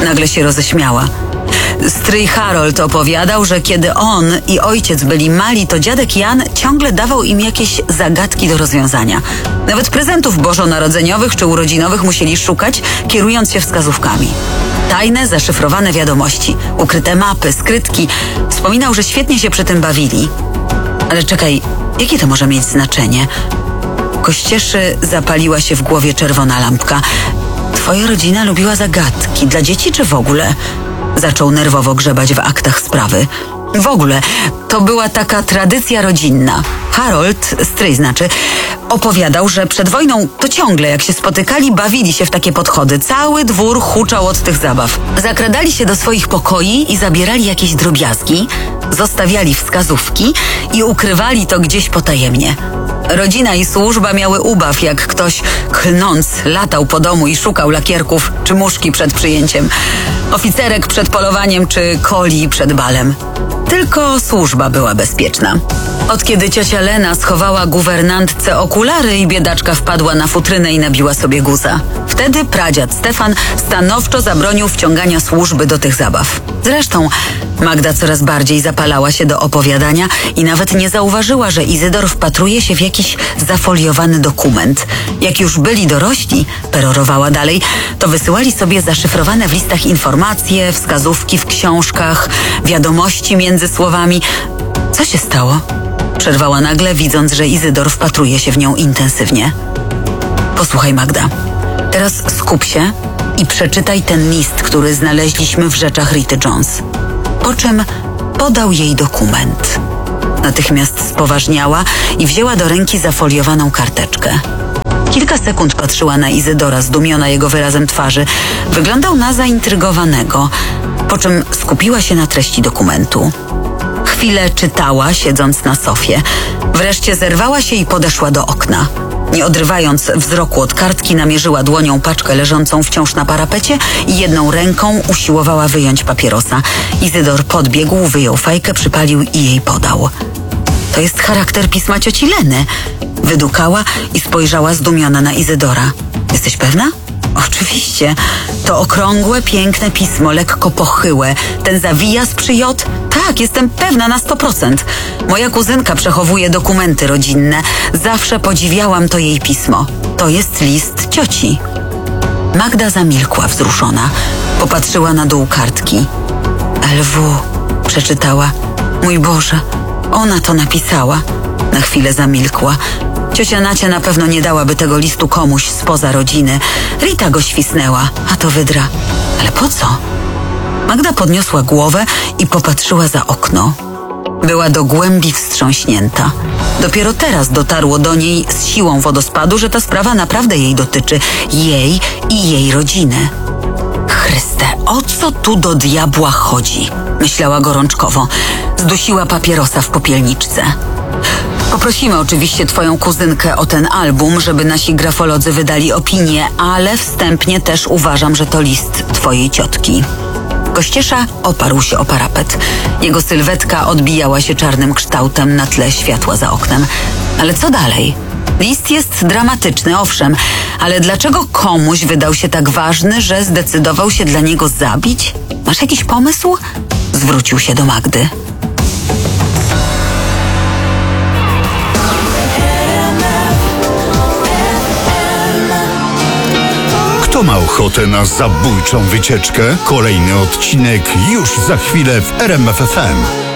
Nagle się roześmiała. Stryj Harold opowiadał, że kiedy on i ojciec byli mali, to dziadek Jan ciągle dawał im jakieś zagadki do rozwiązania. Nawet prezentów bożonarodzeniowych czy urodzinowych musieli szukać, kierując się wskazówkami. Tajne, zaszyfrowane wiadomości, ukryte mapy, skrytki. Wspominał, że świetnie się przy tym bawili. Ale czekaj, jakie to może mieć znaczenie? Kościeszy zapaliła się w głowie czerwona lampka. Twoja rodzina lubiła zagadki. Dla dzieci czy w ogóle? Zaczął nerwowo grzebać w aktach sprawy. W ogóle, to była taka tradycja rodzinna. Harold, stryj znaczy, opowiadał, że przed wojną to ciągle jak się spotykali, bawili się w takie podchody. Cały dwór huczał od tych zabaw. Zakradali się do swoich pokoi i zabierali jakieś drobiazgi, zostawiali wskazówki i ukrywali to gdzieś potajemnie. Rodzina i służba miały ubaw, jak ktoś, klnąc, latał po domu i szukał lakierków czy muszki przed przyjęciem, oficerek przed polowaniem czy coli przed balem. Tylko służba była bezpieczna. Od kiedy ciocia Lena schowała guwernantce okulary i biedaczka wpadła na futrynę i nabiła sobie guza. Wtedy pradziad Stefan stanowczo zabronił wciągania służby do tych zabaw. Zresztą Magda coraz bardziej zapalała się do opowiadania i nawet nie zauważyła, że Izydor wpatruje się w jakiś zafoliowany dokument. Jak już byli dorośli, perorowała dalej, to wysyłali sobie zaszyfrowane w listach informacje, wskazówki w książkach, wiadomości między słowami. Co się stało? Przerwała nagle, widząc, że Izydor wpatruje się w nią intensywnie. Posłuchaj, Magda. Teraz skup się i przeczytaj ten list, który znaleźliśmy w rzeczach Rity Jones. Po czym podał jej dokument. Natychmiast spoważniała i wzięła do ręki zafoliowaną karteczkę. Kilka sekund patrzyła na Izydora, zdumiona jego wyrazem twarzy. Wyglądał na zaintrygowanego, po czym skupiła się na treści dokumentu. Chwilę czytała, siedząc na sofie. Wreszcie zerwała się i podeszła do okna. Nie odrywając wzroku od kartki, namierzyła dłonią paczkę leżącą wciąż na parapecie i jedną ręką usiłowała wyjąć papierosa. Izydor podbiegł, wyjął fajkę, przypalił i jej podał. To jest charakter pisma cioci Leny. Wydukała i spojrzała zdumiona na Izydora. Jesteś pewna? Oczywiście. To okrągłe, piękne pismo, lekko pochyłe. Ten zawijas przy J? Tak, jestem pewna na 100%. Moja kuzynka przechowuje dokumenty rodzinne. Zawsze podziwiałam to jej pismo. To jest list cioci. Magda zamilkła wzruszona. Popatrzyła na dół kartki. LW, przeczytała. Mój Boże, ona to napisała. Na chwilę zamilkła. Ciocia Nacia na pewno nie dałaby tego listu komuś spoza rodziny. Rita go świsnęła, a to wydra. Ale po co? Magda podniosła głowę i popatrzyła za okno. Była do głębi wstrząśnięta. Dopiero teraz dotarło do niej z siłą wodospadu, że ta sprawa naprawdę jej dotyczy. Jej i jej rodziny. Chryste, o co tu do diabła chodzi? Myślała gorączkowo. Zdusiła papierosa w popielniczce. Poprosimy oczywiście twoją kuzynkę o ten album, żeby nasi grafolodzy wydali opinię, ale wstępnie też uważam, że to list twojej ciotki. Kościesza oparł się o parapet. Jego sylwetka odbijała się czarnym kształtem na tle światła za oknem. Ale co dalej? List jest dramatyczny, owszem, ale dlaczego komuś wydał się tak ważny, że zdecydował się dla niego zabić? Masz jakiś pomysł? Zwrócił się do Magdy. Kto ma ochotę na zabójczą wycieczkę? Kolejny odcinek już za chwilę w RMF FM.